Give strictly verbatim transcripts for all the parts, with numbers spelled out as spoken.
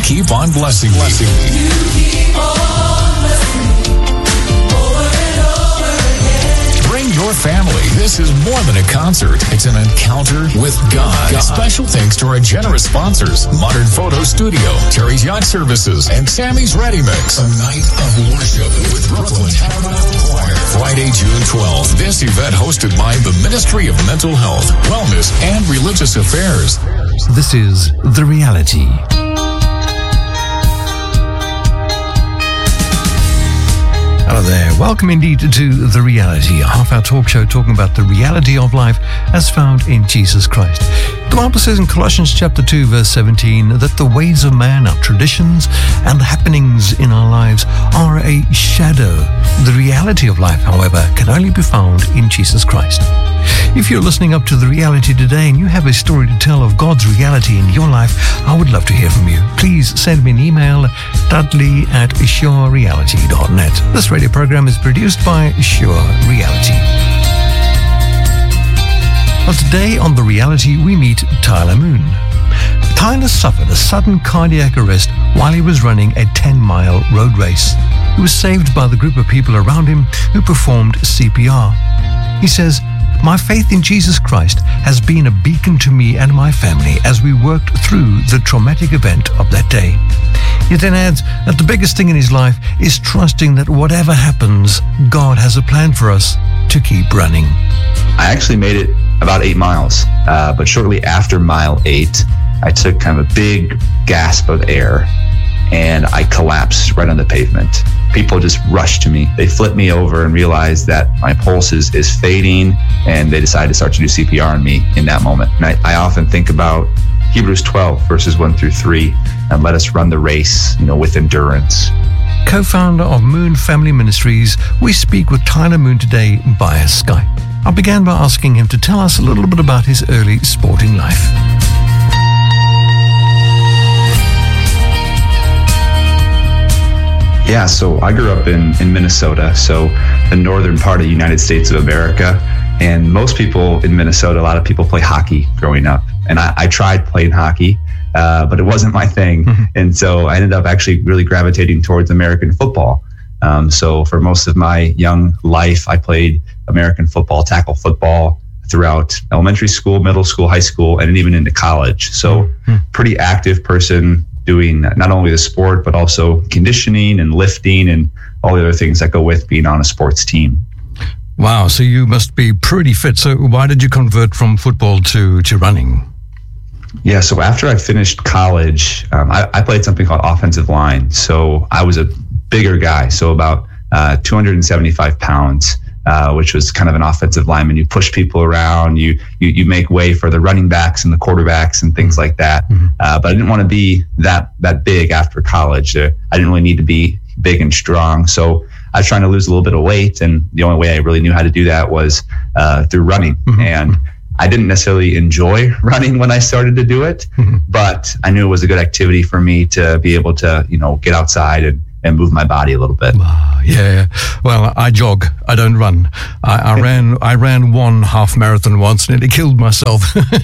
keep on blessing me. You keep on blessing me over and over again. Bring your family. This is more than a concert. It's an encounter with God. God. Special thanks to our generous sponsors, Modern Photo Studio, Terry's Yacht Services, and Sammy's Ready Mix. A night of worship with Brooklyn Tabernacle Choir. Friday, June twelfth. This event hosted by the Ministry of Mental Health, Wellness, and Religious Affairs. This is The Reality. Hello there. Welcome indeed to The Reality, a half-hour talk show talking about the reality of life as found in Jesus Christ. The Bible says in Colossians chapter two, verse seventeen, that the ways of man, our traditions, and the happenings in our lives are a shadow. The reality of life, however, can only be found in Jesus Christ. If you're listening up to The Reality today and you have a story to tell of God's reality in your life, I would love to hear from you. Please send me an email, dudley at sure reality dot net. This radio program is produced by Sure Reality. Well, today on The Reality, we meet Tyler Moon. Tyler suffered a sudden cardiac arrest while he was running a ten-mile road race. He was saved by the group of people around him who performed C P R. He says, "My faith in Jesus Christ has been a beacon to me and my family as we worked through the traumatic event of that day." He then adds that the biggest thing in his life is trusting that whatever happens, God has a plan for us to keep running. I actually made it about eight miles, uh, but shortly after mile eight, I took kind of a big gasp of air and I collapsed right on the pavement. People just rushed to me. They flipped me over and realized that my pulse is, is fading, and they decided to start to do C P R on me in that moment. And I, I often think about Hebrews twelve, verses one through three, and let us run the race, you know, with endurance. Co-founder of Moon Family Ministries, we speak with Tyler Moon today via Skype. I began by asking him to tell us a little bit about his early sporting life. Yeah, so I grew up in, in Minnesota, so the northern part of the United States of America. And most people in Minnesota, a lot of people play hockey growing up. And I, I tried playing hockey, uh, but it wasn't my thing. Mm-hmm. And so I ended up actually really gravitating towards American football. Um, so for most of my young life, I played American football, tackle football throughout elementary school, middle school, high school, and even into college. So mm-hmm. pretty active person, doing not only the sport, but also conditioning and lifting and all the other things that go with being on a sports team. Wow, so you must be pretty fit. So why did you convert from football to, to running? Yeah, so after I finished college, um, I, I played something called offensive line. So I was a bigger guy, so about uh, two hundred seventy-five pounds, uh, which was kind of an offensive lineman. You push people around, you you, you make way for the running backs and the quarterbacks and things like that. Mm-hmm. Uh, but I didn't want to be that that big after college. Uh, I didn't really need to be big and strong. So I was trying to lose a little bit of weight, and the only way I really knew how to do that was uh, through running. Mm-hmm. And I didn't necessarily enjoy running when I started to do it, mm-hmm. but I knew it was a good activity for me to be able to, you know, get outside and, and move my body a little bit. Uh, yeah. Well, I jog. I don't run. I, I ran I ran one half marathon once, nearly killed myself.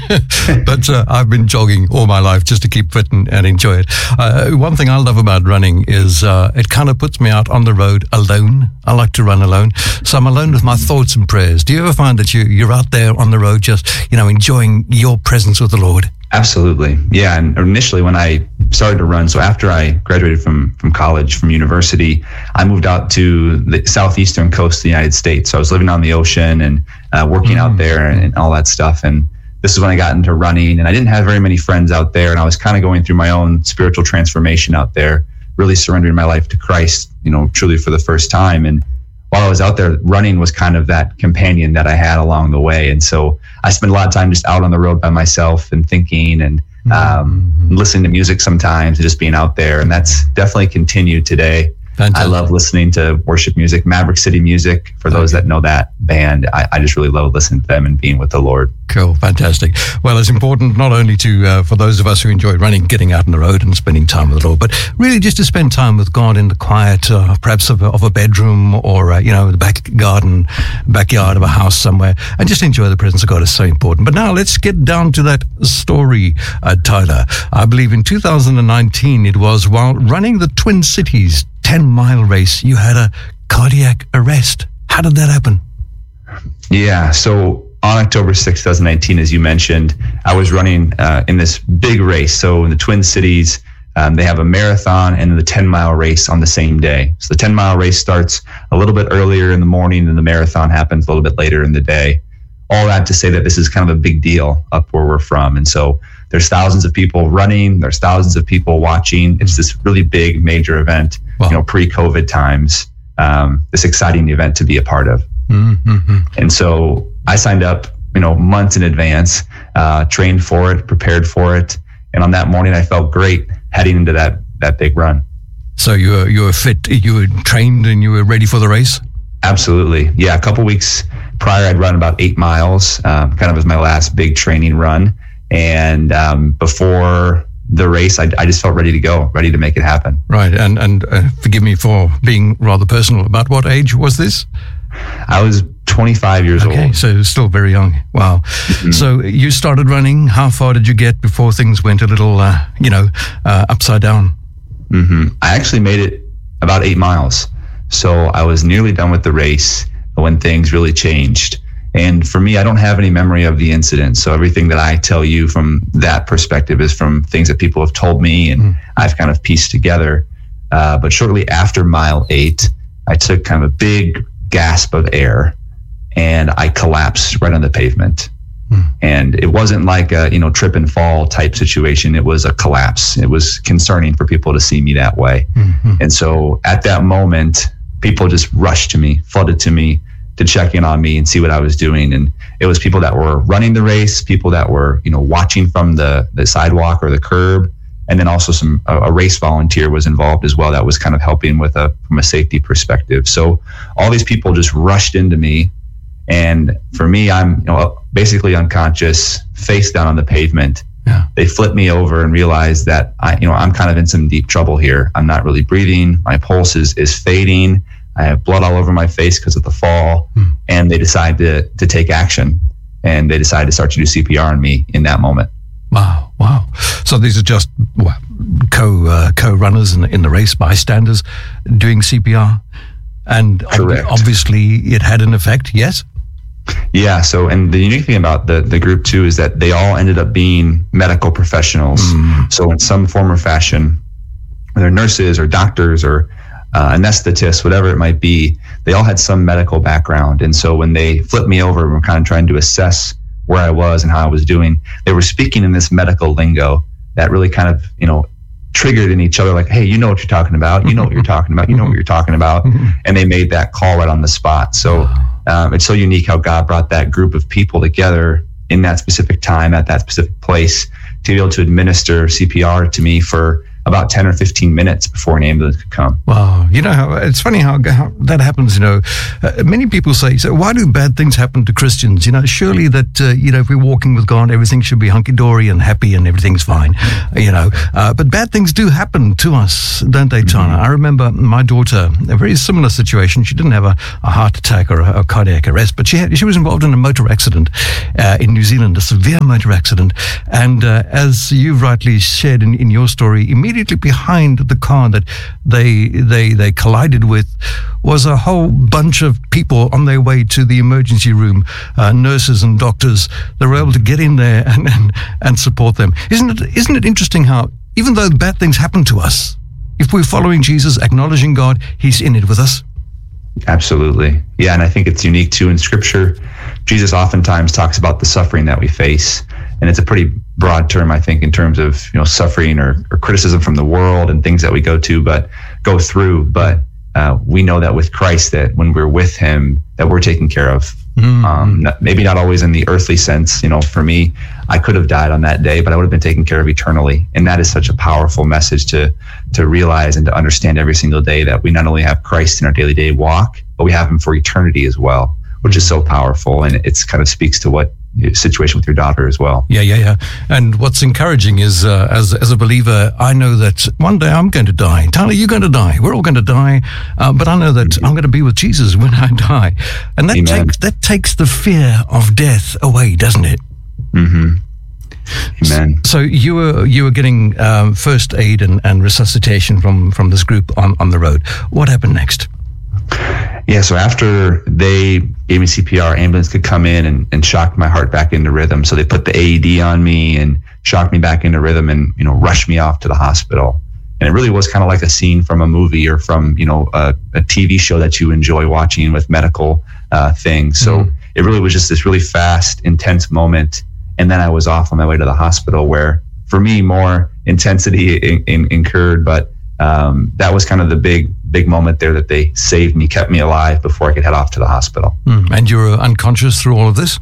But uh, I've been jogging all my life just to keep fit and, and enjoy it. Uh, one thing I love about running is uh, it kind of puts me out on the road alone. I like to run alone. So I'm alone with my thoughts and prayers. Do you ever find that you, you're out there on the road just, you know, enjoying your presence with the Lord? Absolutely. Yeah. And initially when I started to run, so after I graduated from, from college, from university, I moved out to the southeastern coast of the United States. So I was living on the ocean and uh, working mm. out there and, and all that stuff. And this is when I got into running, and I didn't have very many friends out there. And I was kind of going through my own spiritual transformation out there, really surrendering my life to Christ, you know, truly for the first time. And while I was out there, running was kind of that companion that I had along the way. And so I spent a lot of time just out on the road by myself and thinking and um, mm-hmm. listening to music sometimes and just being out there. And that's definitely continued today. Fantastic. I love listening to worship music, Maverick City Music. For those Okay. that know that band, I, I just really love listening to them and being with the Lord. Cool, fantastic. Well, it's important not only to, uh, for those of us who enjoy running, getting out on the road and spending time with the Lord, but really just to spend time with God in the quiet, uh, perhaps of a, of a bedroom or, uh, you know, the back garden, backyard of a house somewhere, and just enjoy the presence of God is so important. But now let's get down to that story, uh, Tyler. I believe in two thousand nineteen, it was while running the Twin Cities ten-mile race, you had a cardiac arrest. How did that happen? Yeah. So on October sixth, twenty nineteen, as you mentioned, I was running uh, in this big race. So in the Twin Cities, um, they have a marathon and the ten mile race on the same day. So the ten mile race starts a little bit earlier in the morning and the marathon happens a little bit later in the day. All that to say that this is kind of a big deal up where we're from. And so there's thousands of people running. There's thousands of people watching. It's this really big, major event, Wow. you know, pre-COVID times, um, this exciting event to be a part of. Mm-hmm. And so I signed up, you know, months in advance, uh, trained for it, prepared for it. And on that morning, I felt great heading into that, that big run. So you were, you were fit, you were trained and you were ready for the race? Absolutely. Yeah. A couple weeks prior, I'd run about eight miles, um, kind of as my last big training run. And um, before the race, I, I just felt ready to go, ready to make it happen. Right. And, and uh, forgive me for being rather personal. About what age was this? I was twenty-five years Okay, old. so still very young. Wow. Mm-hmm. So you started running. How far did you get before things went a little, uh, you know, uh, upside down? hmm I actually made it about eight miles. So I was nearly done with the race when things really changed. And for me, I don't have any memory of the incident. So everything that I tell you from that perspective is from things that people have told me and mm. I've kind of pieced together. Uh, but shortly after mile eight, I took kind of a big gasp of air and I collapsed right on the pavement. Mm. And it wasn't like a, you know, trip and fall type situation. It was a collapse. It was concerning for people to see me that way. Mm-hmm. And so at that moment, people just rushed to me, flooded to me, to check in on me and see what I was doing. And it was people that were running the race, people that were, you know, watching from the, the sidewalk or the curb. And then also some, a, a race volunteer was involved as well. That was kind of helping with a, from a safety perspective. So all these people just rushed into me. And for me, I'm, you know, basically unconscious, face down on the pavement. Yeah. They flipped me over and realized that I, you know, I'm kind of in some deep trouble here. I'm not really breathing. My pulse is, is fading. I have blood all over my face because of the fall, hmm. and they decide to to take action, and they decide to start to do C P R on me in that moment. Wow, wow! So these are just well, co uh, co runners in the, in the race, bystanders doing C P R, and ob- obviously it had an effect. Yes. Yeah. So, and the unique thing about the the group too is that they all ended up being medical professionals. Mm. So, in some form or fashion, they're nurses or doctors or Uh, anesthetists, whatever it might be, they all had some medical background. And so when they flipped me over, we're kind of trying to assess where I was and how I was doing. They were speaking in this medical lingo that really kind of, you know, triggered in each other like, hey, you know what you're talking about. You know what you're talking about. You know what you're talking about. And they made that call right on the spot. So um, it's so unique how God brought that group of people together in that specific time, at that specific place, to be able to administer C P R to me for about ten or fifteen minutes before an ambulance could come. Wow. You know, how it's funny how, how that happens, you know. Uh, many people say, so why do bad things happen to Christians? You know, surely that, uh, you know, if we're walking with God, everything should be hunky-dory and happy and everything's fine, you know. Uh, but bad things do happen to us, don't they, Tana? Mm-hmm. I remember my daughter, a very similar situation. She didn't have a, a heart attack or a, a cardiac arrest, but she had, she was involved in a motor accident uh, in New Zealand, a severe motor accident. And uh, as you've rightly shared in, in your story, immediately Immediately behind the car that they they they collided with was a whole bunch of people on their way to the emergency room, uh, nurses and doctors. They were able to get in there and, and and support them. Isn't it isn't it interesting how even though bad things happen to us, if we're following Jesus, acknowledging God, He's in it with us? Absolutely. Yeah, and I think it's unique too in Scripture. Jesus oftentimes talks about the suffering that we face. And it's a pretty broad term, I think, in terms of, you know, suffering or, or criticism from the world and things that we go to, but go through. But uh, we know that with Christ, that when we're with Him, that we're taken care of Mm-hmm. Um, not, maybe not always in the earthly sense. You know, for me, I could have died on that day, but I would have been taken care of eternally. And that is such a powerful message to to realize and to understand every single day, that we not only have Christ in our daily day walk, but we have him for eternity as well, which is so powerful. And it's kind of speaks to what situation with your daughter as well. Yeah, yeah, yeah. And what's encouraging is, uh, as as a believer, I know that one day I'm going to die. Tyler, you're going to die. We're all going to die. Uh, but I know that mm-hmm. I'm going to be with Jesus when I die. And that Amen. takes that takes the fear of death away, doesn't it? Mm-hmm. Amen. So you were you were getting um, first aid and, and resuscitation from, from this group on, on the road. What happened next? Yeah, so after they gave me C P R, ambulance could come in and, and shock my heart back into rhythm. So they put the A E D on me and shocked me back into rhythm and, you know, rushed me off to the hospital. And it really was kind of like a scene from a movie or from, you know, a, a T V show that you enjoy watching with medical uh, things. So mm-hmm. it really was just this really fast, intense moment. And then I was off on my way to the hospital, where for me, more intensity in, in, incurred, but um, that was kind of the big, big moment there, that they saved me, kept me alive before I could head off to the hospital. Mm. And you were unconscious through all of this?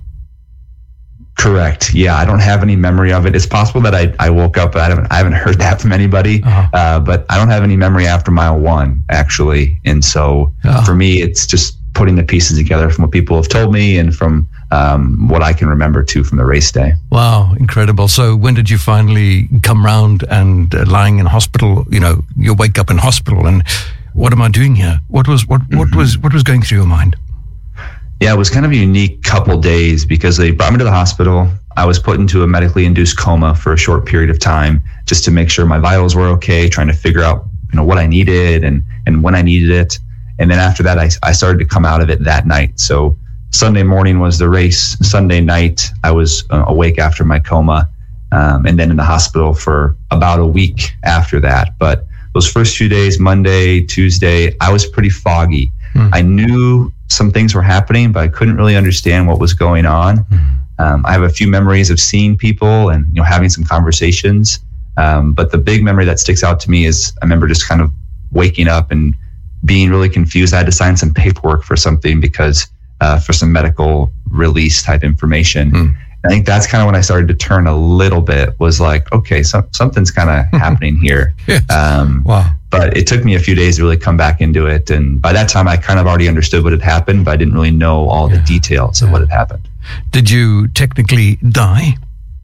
Correct. Yeah, I don't have any memory of it. It's possible that I, I woke up, but I haven't, I haven't heard that from anybody. Uh-huh. Uh, but I don't have any memory after mile one, actually. And so uh-huh. for me, it's just putting the pieces together from what people have told me and from um, what I can remember too from the race day. Wow, incredible. So when did you finally come round and uh, lying in hospital, you know, you wake up in hospital and what am I doing here? What was, what, what mm-hmm. was, what was going through your mind? Yeah, it was kind of a unique couple days because they brought me to the hospital. I was put into a medically induced coma for a short period of time just to make sure my vitals were okay, trying to figure out, you know, what I needed and, and when I needed it. And then after that, I, I started to come out of it that night. So Sunday morning was the race. Sunday night, I was uh, awake after my coma, um, and then in the hospital for about a week after that. But those first few days, Monday, Tuesday, I was pretty foggy. Mm. I knew some things were happening, but I couldn't really understand what was going on. Mm. Um, I have a few memories of seeing people and, you know, having some conversations. Um, but the big memory that sticks out to me is I remember just kind of waking up and being really confused. I had to sign some paperwork for something because uh, for some medical release type information. Mm. I think that's kind of when I started to turn a little bit, was like, okay, so, something's kind of happening here. Yes. Um, wow. But it took me a few days to really come back into it. And by that time, I kind of already understood what had happened, but I didn't really know all yeah. the details yeah. of what had happened. Did you technically die?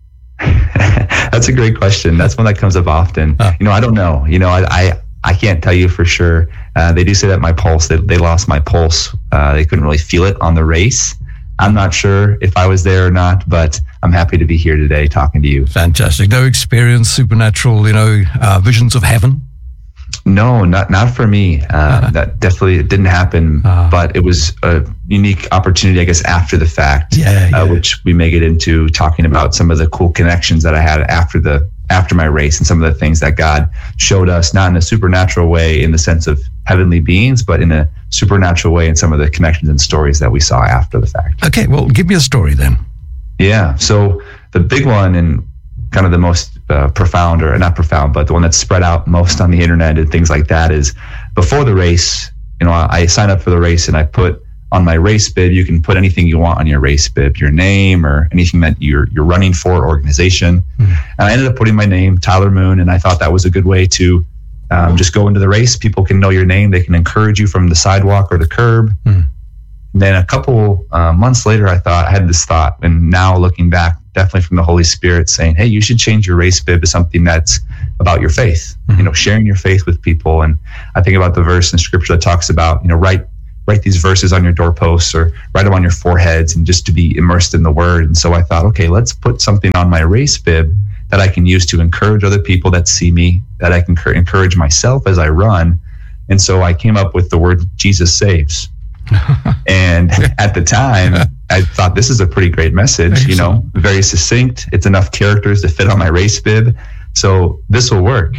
That's a great question. That's one that comes up often. Uh. You know, I don't know. You know, I I, I can't tell you for sure. Uh, they do say that my pulse, they, they lost my pulse. Uh, they couldn't really feel it on the race. I'm not sure if I was there or not, but I'm happy to be here today talking to you. Fantastic. No experience, supernatural, you know, uh, visions of heaven? No, not not for me. Uh, uh-huh. That definitely didn't happen, uh-huh. but it was a unique opportunity, I guess, after the fact, yeah, yeah. Uh, which we may get into talking about some of the cool connections that I had after the after my race and some of the things that God showed us, not in a supernatural way in the sense of heavenly beings, but in a supernatural way in some of the connections and stories that we saw after the fact. Okay, well, give me a story then. Yeah, so the big one and kind of the most uh, profound, or not profound, but the one that's spread out most on the internet and things like that is before the race, you know, I, I signed up for the race and I put on my race bib, you can put anything you want on your race bib, your name or anything that you're you're running for, organization. Mm-hmm. And I ended up putting my name, Tyler Moon, and I thought that was a good way to um, just go into the race. People can know your name. They can encourage you from the sidewalk or the curb. Mm-hmm. And then a couple uh, months later, I thought, I had this thought, and now looking back, definitely from the Holy Spirit saying, hey, you should change your race bib to something that's about your faith, mm-hmm. you know, sharing your faith with people. And I think about the verse in scripture that talks about, you know, write write these verses on your doorposts or write them on your foreheads, and just to be immersed in the word. And so I thought, okay, let's put something on my race bib that I can use to encourage other people that see me, that I can encourage myself as I run. And so I came up with the word Jesus saves. And at the time, I thought this is a pretty great message, you know, very succinct. It's enough characters to fit on my race bib. So this will work.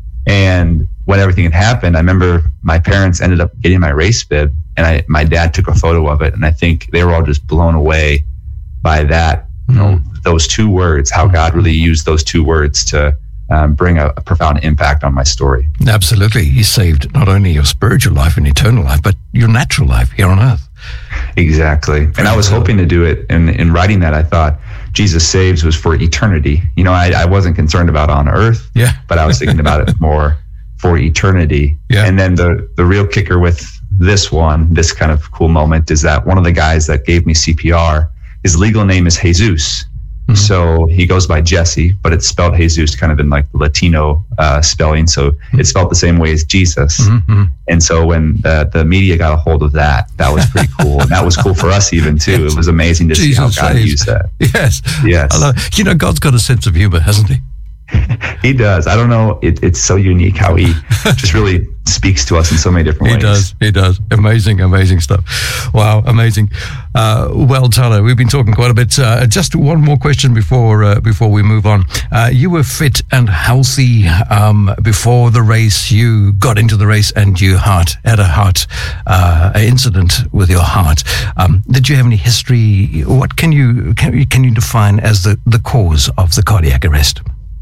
And when everything had happened, I remember my parents ended up getting my race bib, and I, my dad took a photo of it. And I think they were all just blown away by that, you know, mm. those two words, how God really used those two words to Um, bring a, a profound impact on my story. Absolutely. He saved not only your spiritual life and eternal life, but your natural life here on earth. Exactly. And I was hoping to do it. And in writing that, I thought Jesus Saves was for eternity. You know, I, I wasn't concerned about on earth, Yeah. but I was thinking about it more for eternity. Yeah. And then the, the real kicker with this one, this kind of cool moment, is that one of the guys that gave me C P R, his legal name is Jesus. Mm-hmm. So he goes by Jesse, but it's spelled Jesus kind of in like the Latino uh, spelling. So mm-hmm. it's spelled the same way as Jesus. Mm-hmm. And so when the, the media got a hold of that, that was pretty cool. And that was cool for us even too. Yes. It was amazing to Jesus see how God saves. Used that. Yes. Yes. I love, you know, God's got a sense of humor, hasn't he? He does. I don't know. It, it's so unique how he just really speaks to us in so many different he ways. He does. He does. Amazing, amazing stuff. Wow, amazing. Uh, well, Tyler, we've been talking quite a bit. Uh, just one more question before uh, before we move on. Uh, you were fit and healthy um, before the race. You got into the race and you heart had a heart uh, incident with your heart. Um, did you have any history? What can you can, can you define as the, the cause of the cardiac arrest?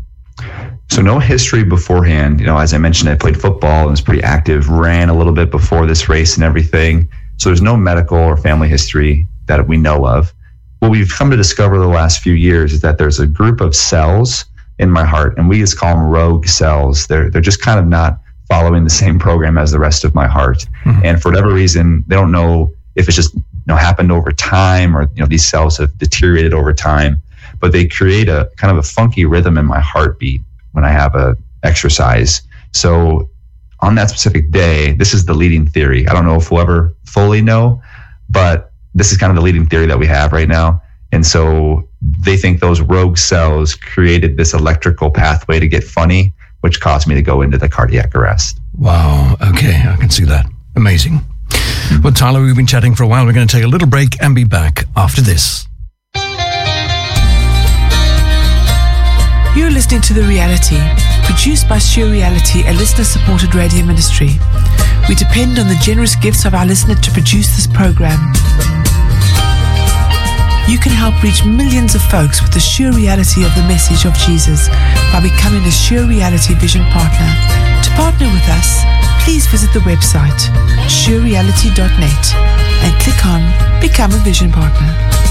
So no history beforehand. You know, as I mentioned, I played football and was pretty active, ran a little bit before this race and everything. So there's no medical or family history that we know of. What we've come to discover the last few years is that there's a group of cells in my heart, and we just call them rogue cells. They're they're just kind of not following the same program as the rest of my heart. Mm-hmm. And for whatever reason, they don't know if it's just, you know, happened over time, or, you know, these cells have deteriorated over time. But they create a kind of a funky rhythm in my heartbeat when I have a exercise. So on that specific day, this is the leading theory. I don't know if we'll ever fully know, but this is kind of the leading theory that we have right now. And so they think those rogue cells created this electrical pathway to get funny, which caused me to go into the cardiac arrest. Wow. Okay. I can see that. Amazing. Mm-hmm. Well, Tyler, we've been chatting for a while. We're going to take a little break and be back after this. You're listening to The Reality, produced by Sure Reality, a listener-supported radio ministry. We depend on the generous gifts of our listeners to produce this program. You can help reach millions of folks with the sure reality of the message of Jesus by becoming a Sure Reality Vision Partner. To partner with us, please visit the website sure reality dot net and click on Become a Vision Partner.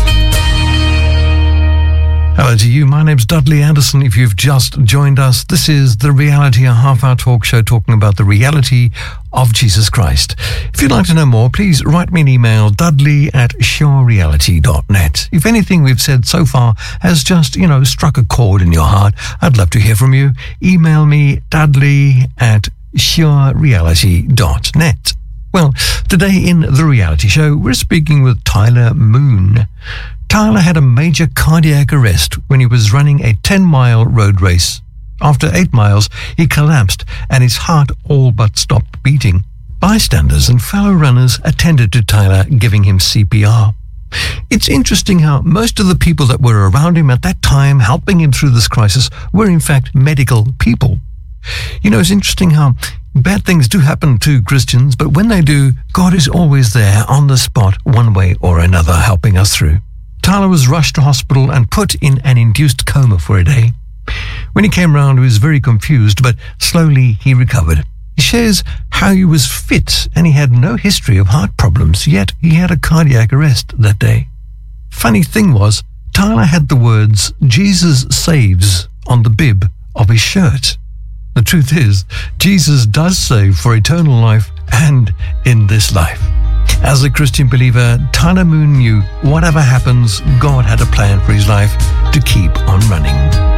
Hello to you. My name's Dudley Anderson. If you've just joined us, this is The Reality, a half-hour talk show talking about the reality of Jesus Christ. If you'd like to know more, please write me an email, dudley at sure reality dot net. If anything we've said so far has just, you know, struck a chord in your heart, I'd love to hear from you. Email me, dudley at sure reality dot net. Well, today in The Reality Show, we're speaking with Tyler Moon. Tyler had a major cardiac arrest when he was running a ten-mile road race. After eight miles, he collapsed and his heart all but stopped beating. Bystanders and fellow runners attended to Tyler, giving him C P R. It's interesting how most of the people that were around him at that time, helping him through this crisis, were in fact medical people. You know, it's interesting how bad things do happen to Christians, but when they do, God is always there on the spot, one way or another, helping us through. Tyler was rushed to hospital and put in an induced coma for a day. When he came round, he was very confused, but slowly he recovered. He shares how he was fit and he had no history of heart problems, yet he had a cardiac arrest that day. Funny thing was, Tyler had the words, "Jesus saves," on the bib of his shirt. The truth is, Jesus does save for eternal life and in this life. As a Christian believer, Tyler Moon knew whatever happens, God had a plan for his life to keep on running.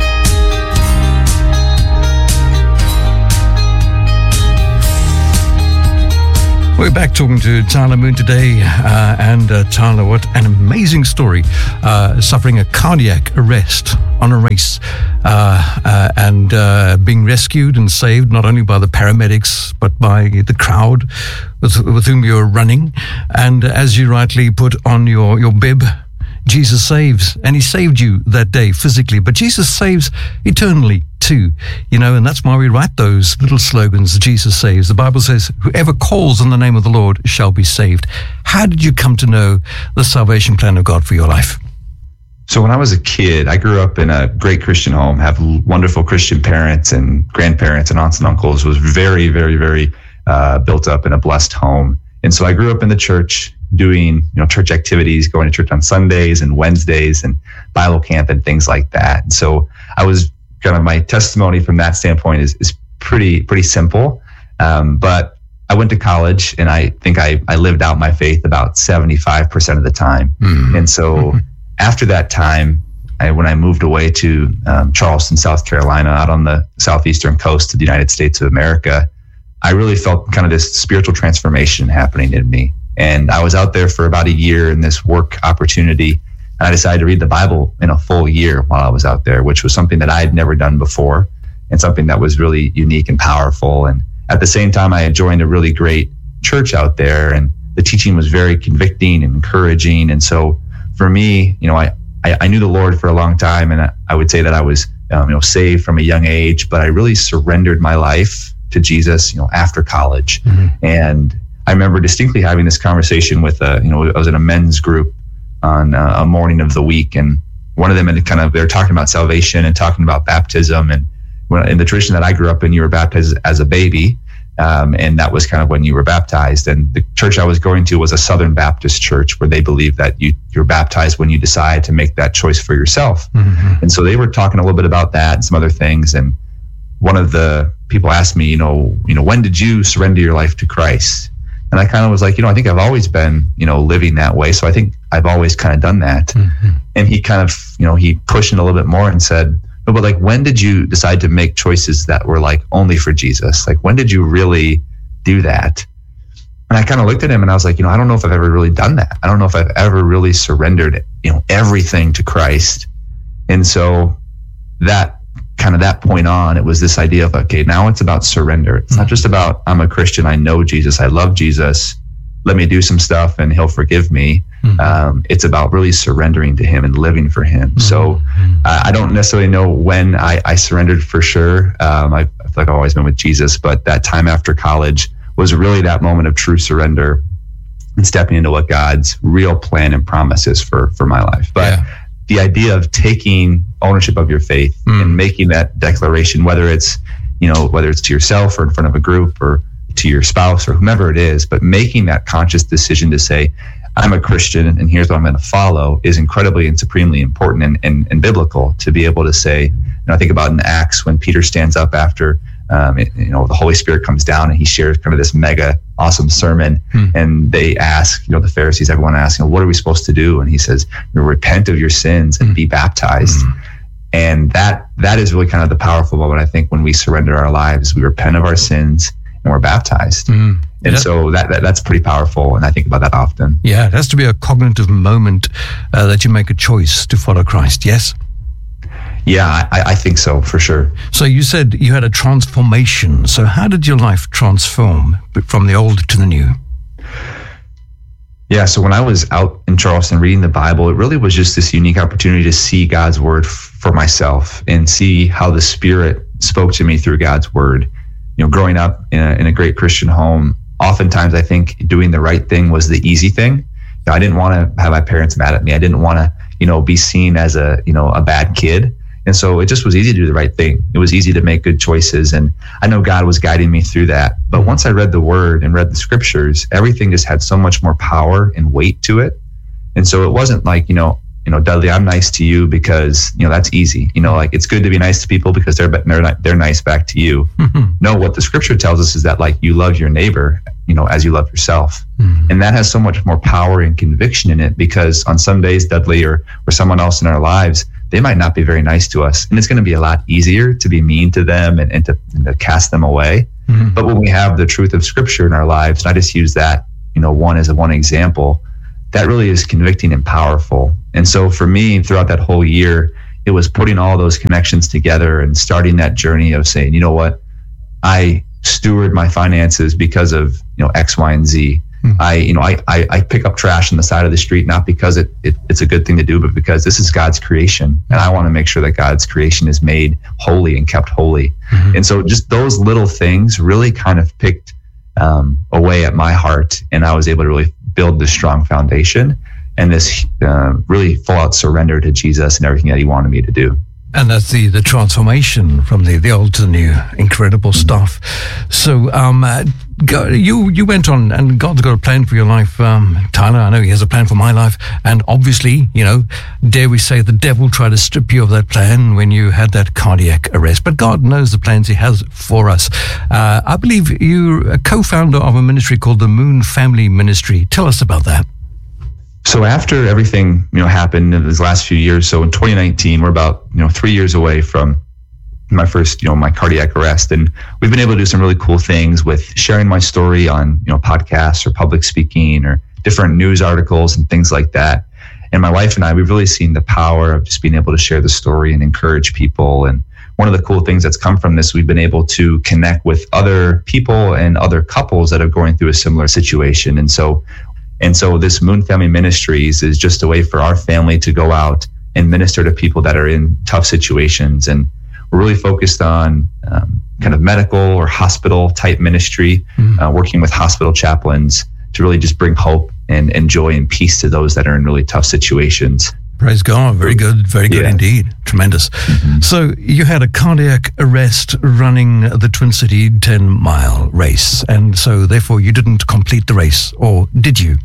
We're back talking to Tyler Moon today, uh, and uh, Tyler, what an amazing story, uh, suffering a cardiac arrest on a race, uh, uh, and uh, being rescued and saved not only by the paramedics, but by the crowd with, with whom you're running. And as you rightly put on your, your bib, Jesus saves, and he saved you that day physically, but Jesus saves eternally too, you know, and that's why we write those little slogans, Jesus saves. The Bible says, whoever calls on the name of the Lord shall be saved. How did you come to know the salvation plan of God for your life? So when I was a kid, I grew up in a great Christian home, have wonderful Christian parents and grandparents and aunts and uncles, was very, very, very uh, built up in a blessed home. And so I grew up in the church, doing, you know, church activities, going to church on Sundays and Wednesdays and Bible camp and things like that. And so I was kind of, my testimony from that standpoint is, is pretty, pretty simple. Um, but I went to college, and I think I, I lived out my faith about seventy-five percent of the time. Mm-hmm. And so mm-hmm. after that time, I, when I moved away to um, Charleston, South Carolina, out on the southeastern coast of the United States of America, I really felt kind of this spiritual transformation happening in me. And I was out there for about a year in this work opportunity, and I decided to read the Bible in a full year while I was out there, which was something that I had never done before, and something that was really unique and powerful. And at the same time, I had joined a really great church out there, and the teaching was very convicting and encouraging. And so for me, you know, I, I, I knew the Lord for a long time, and I, I would say that I was, um, you know, saved from a young age, but I really surrendered my life to Jesus, you know, after college. Mm-hmm. And I remember distinctly having this conversation with, a, you know, I was in a men's group on uh, a morning of the week, and one of them had kind of, they were talking about salvation and talking about baptism. And when, in the tradition that I grew up in, you were baptized as a baby. Um, and that was kind of when you were baptized. And the church I was going to was a Southern Baptist church, where they believed that you, you're baptized when you decide to make that choice for yourself. Mm-hmm. And so they were talking a little bit about that and some other things. And one of the people asked me, you know, you know, when did you surrender your life to Christ? And I kind of was like, you know, I think I've always been, you know, living that way. So I think I've always kind of done that. Mm-hmm. And he kind of, you know, he pushed it a little bit more and said, no, but like, when did you decide to make choices that were like only for Jesus? Like, when did you really do that? And I kind of looked at him and I was like, you know, I don't know if I've ever really done that. I don't know if I've ever really surrendered, you know, everything to Christ. And so that kind of that point on, it was this idea of, okay, now it's about surrender. It's not just about, I'm a Christian, I know Jesus, I love Jesus, let me do some stuff and he'll forgive me. Mm-hmm. Um, it's about really surrendering to him and living for him. Mm-hmm. So uh, I don't necessarily know when I, I surrendered for sure. Um, I, I feel like I've always been with Jesus, but that time after college was really that moment of true surrender and stepping into what God's real plan and promise is for, for my life. But yeah. the idea of taking ownership of your faith mm. and making that declaration, whether it's, you know, whether it's to yourself or in front of a group or to your spouse or whomever it is, but making that conscious decision to say, I'm a Christian and here's what I'm going to follow, is incredibly and supremely important and, and, and biblical to be able to say. You know, I think about in Acts when Peter stands up after, um, it, you know, the Holy Spirit comes down and he shares kind of this mega awesome sermon. Hmm. And they ask, you know, the Pharisees, everyone asking, what are we supposed to do? And he says, repent of your sins and hmm. be baptized. Hmm. And that that is really kind of the powerful moment, I think, when we surrender our lives. We repent of our sins and we're baptized. Mm, and yeah. so that, that that's pretty powerful, and I think about that often. Yeah, it has to be a cognitive moment uh, that you make a choice to follow Christ, yes? Yeah, I, I think so, for sure. So you said you had a transformation. So how did your life transform from the old to the new? Yeah, so when I was out in Charleston reading the Bible, it really was just this unique opportunity to see God's word f- for myself and see how the Spirit spoke to me through God's word. You know, growing up in a, in a great Christian home, oftentimes I think doing the right thing was the easy thing. You know, I didn't want to have my parents mad at me. I didn't want to, you know, be seen as a, you know, a bad kid. And so it just was easy to do the right thing. It was easy to make good choices. And I know God was guiding me through that. But once I read the word and read the scriptures, everything just had so much more power and weight to it. And so it wasn't like, you know, you know, Dudley, I'm nice to you because, you know, that's easy. You know, like it's good to be nice to people because they're they're, they're nice back to you. Mm-hmm. No, what the scripture tells us is that like you love your neighbor, you know, as you love yourself. Mm-hmm. And that has so much more power and conviction in it, because on some days, Dudley or, or someone else in our lives, they might not be very nice to us. And it's going to be a lot easier to be mean to them and, and, to, and to cast them away. Mm-hmm. But when we have the truth of scripture in our lives, and I just use that, you know, one as a one example, that really is convicting and powerful. And so for me, throughout that whole year, it was putting all those connections together and starting that journey of saying, you know what, I steward my finances because of, you know, X, Y, and Z. Mm-hmm. I, you know, I, I, I pick up trash on the side of the street, not because it, it it's a good thing to do, but because this is God's creation. And I want to make sure that God's creation is made holy and kept holy. Mm-hmm. And so just those little things really kind of picked um, away at my heart. And I was able to really build this strong foundation and this uh, really full out surrender to Jesus and everything that he wanted me to do. And that's the, the transformation from the, the old to the new. Incredible stuff. So um, uh, go, you you went on, and God's got a plan for your life, um, Tyler. I know He has a plan for my life, and obviously, you know, dare we say, the devil tried to strip you of that plan when you had that cardiac arrest. But God knows the plans He has for us. Uh, I believe you're a co-founder of a ministry called the Moon Family Ministry. Tell us about that. So after everything, you know, happened in these last few years, so in twenty nineteen, we're about, you know, three years away from my first, you know, my cardiac arrest. And we've been able to do some really cool things with sharing my story on, you know, podcasts or public speaking or different news articles and things like that. And my wife and I, we've really seen the power of just being able to share the story and encourage people. And one of the cool things that's come from this, we've been able to connect with other people and other couples that are going through a similar situation. And so, and so this Moon Family Ministries is just a way for our family to go out and minister to people that are in tough situations. And we're really focused on um, kind of medical or hospital type ministry, mm. uh, working with hospital chaplains to really just bring hope and, and joy and peace to those that are in really tough situations. Praise God. Very good. Very good yeah. indeed. Tremendous. Mm-hmm. So you had a cardiac arrest running the Twin City ten mile race. And so therefore you didn't complete the race, or did you?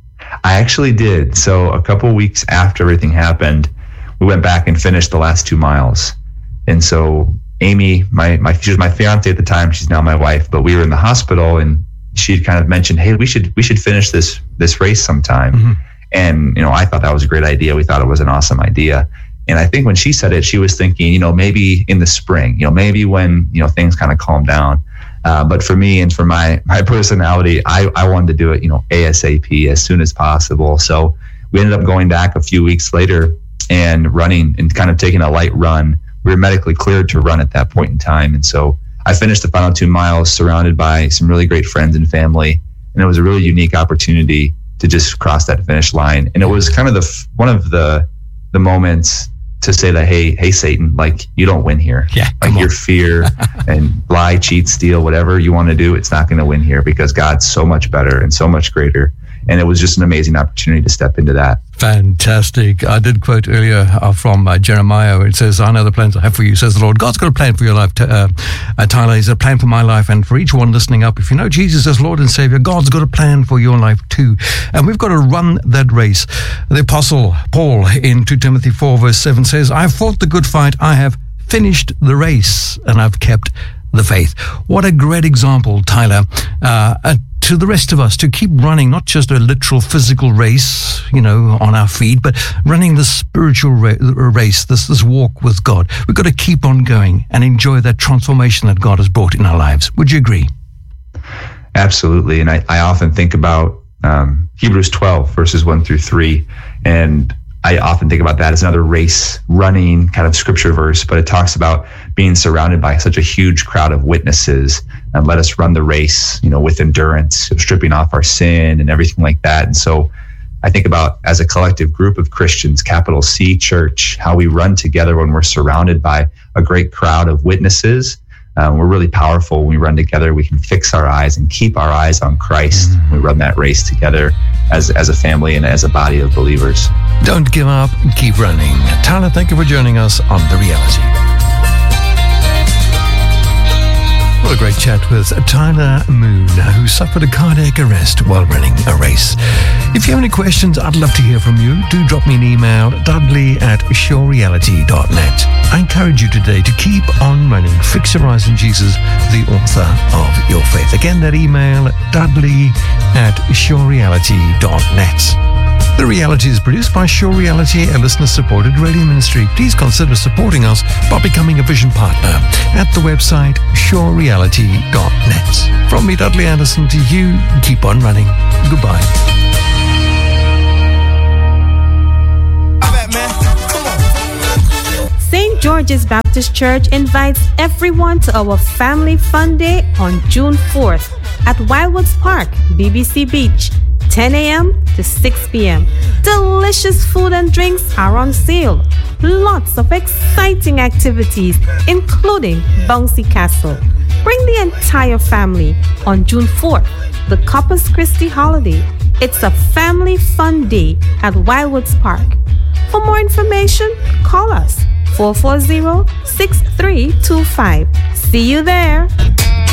I actually did. So a couple weeks after everything happened, we went back and finished the last two miles. And so Amy, my, my, she was my fiance at the time. She's now my wife, but we were in the hospital, and she kind of mentioned, hey, we should, we should finish this, this race sometime. Mm-hmm. And, you know, I thought that was a great idea. We thought it was an awesome idea. And I think when she said it, she was thinking, you know, maybe in the spring, you know, maybe when, you know, things kind of calm down. Uh, but for me and for my, my personality, I, I wanted to do it, you know, ASAP, as soon as possible. So we ended up going back a few weeks later and running and kind of taking a light run. We were medically cleared to run at that point in time. And so I finished the final two miles surrounded by some really great friends and family. And it was a really unique opportunity to just cross that finish line. And it was kind of the one of the the moments to say that, hey, hey, Satan, like, you don't win here. Yeah, like your fear and lie, cheat, steal, whatever you want to do, it's not going to win here, because God's so much better and so much greater. And it was just an amazing opportunity to step into that. Fantastic. I did quote earlier uh, from uh, Jeremiah, where it says, I know the plans I have for you, says the Lord. God's got a plan for your life, t- uh, uh, Tyler. He's a plan for my life, and for each one listening up. If you know Jesus as Lord and Savior, God's got a plan for your life too. And we've got to run that race. The Apostle Paul in Second Timothy four verse seven says, I have fought the good fight, I have finished the race, and I've kept the faith. What a great example, Tyler, uh, uh, to the rest of us to keep running, not just a literal physical race, you know, on our feet, but running the spiritual ra- race, this, this walk with God. We've got to keep on going and enjoy that transformation that God has brought in our lives. Would you agree? Absolutely. And I, I often think about um, Hebrews twelve, verses one through three, and I often think about that as another race running kind of scripture verse, but it talks about being surrounded by such a huge crowd of witnesses, and let us run the race, you know, with endurance, stripping off our sin and everything like that. And so I think about, as a collective group of Christians, capital C church, how we run together when we're surrounded by a great crowd of witnesses. Um, we're really powerful when we run together. We can fix our eyes and keep our eyes on Christ when we run that race together as, as a family and as a body of believers. Don't give up, keep running. Tyler, thank you for joining us on The Reality. What a great chat with Tyler Moon, who suffered a cardiac arrest while running a race. If you have any questions, I'd love to hear from you. Do drop me an email, dudley at sure reality dot net. I encourage you today to keep on running. Fix your eyes on Jesus, the author of your faith. Again, that email, dudley at sure reality dot net. The Reality is produced by Sure Reality, a listener-supported radio ministry. Please consider supporting us by becoming a vision partner at the website sure reality dot net. From me, Dudley Anderson, to you, keep on running. Goodbye. Saint George's Baptist Church invites everyone to our Family Fun Day on June fourth at Wildwoods Park, B B C Beach, ten a.m. to six p.m. Delicious food and drinks are on sale. Lots of exciting activities, including Bouncy Castle. Bring the entire family on June fourth, the Corpus Christi holiday. It's a family fun day at Wildwoods Park. For more information, call us four four zero, six three two five. See you there.